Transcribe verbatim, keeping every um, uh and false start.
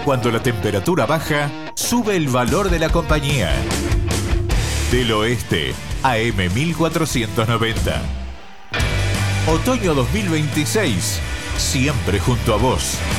cuando la temperatura baja, sube el valor de la compañía. Del Oeste, A M mil cuatrocientos noventa. Otoño dos mil veintiséis, siempre junto a vos.